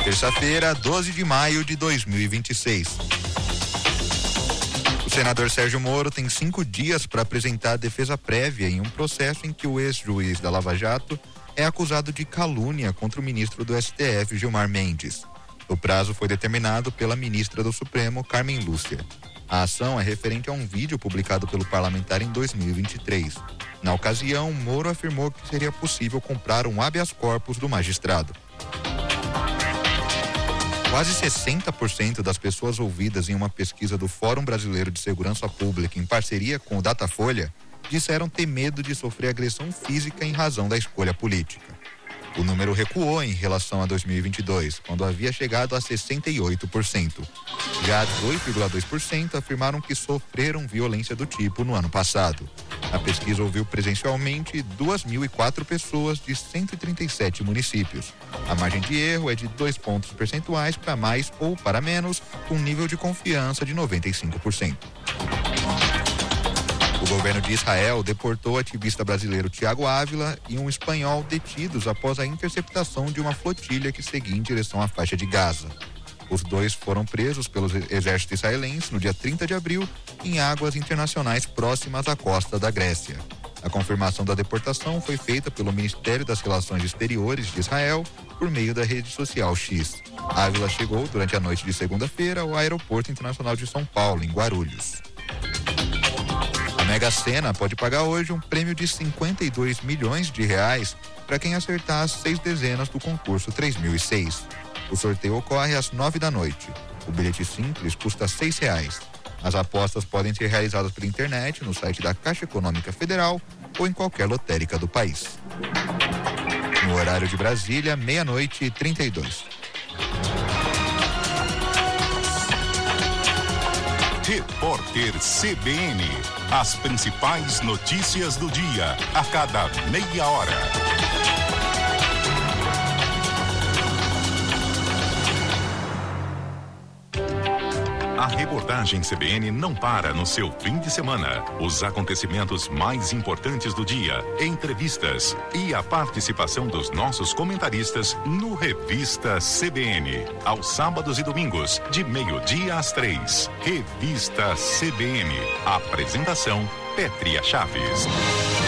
Terça-feira, 12 de maio de 2026. O senador Sérgio Moro tem 5 dias para apresentar a defesa prévia em um processo em que o ex-juiz da Lava Jato é acusado de calúnia contra o ministro do STF, Gilmar Mendes. O prazo foi determinado pela ministra do Supremo, Carmen Lúcia. A ação é referente a um vídeo publicado pelo parlamentar em 2023. Na ocasião, Moro afirmou que seria possível comprar um habeas corpus do magistrado. Quase 60% das pessoas ouvidas em uma pesquisa do Fórum Brasileiro de Segurança Pública em parceria com o Datafolha disseram ter medo de sofrer agressão física em razão da escolha política. O número recuou em relação a 2022, quando havia chegado a 68%. Já 2,2% afirmaram que sofreram violência do tipo no ano passado. A pesquisa ouviu presencialmente 2.004 pessoas de 137 municípios. A margem de erro é de 2 pontos percentuais para mais ou para menos, com nível de confiança de 95%. O governo de Israel deportou o ativista brasileiro Thiago Ávila e um espanhol detidos após a interceptação de uma flotilha que seguia em direção à faixa de Gaza. Os dois foram presos pelo exército israelense no dia 30 de abril em águas internacionais próximas à costa da Grécia. A confirmação da deportação foi feita pelo Ministério das Relações Exteriores de Israel por meio da rede social X. Ávila chegou durante a noite de segunda-feira ao Aeroporto Internacional de São Paulo, em Guarulhos. A Mega Sena pode pagar hoje um prêmio de 52 milhões de reais para quem acertar as 6 dezenas do concurso 3006. O sorteio ocorre às 9 da noite. O bilhete simples custa R$6. As apostas podem ser realizadas pela internet, no site da Caixa Econômica Federal ou em qualquer lotérica do país. No horário de Brasília, 00:32. Repórter CBN. As principais notícias do dia, a cada meia hora. A reportagem CBN não para no seu fim de semana. Os acontecimentos mais importantes do dia, entrevistas e a participação dos nossos comentaristas no Revista CBN. Aos sábados e domingos, de 12:00 às 3:00. Revista CBN. Apresentação: Pétria Chaves.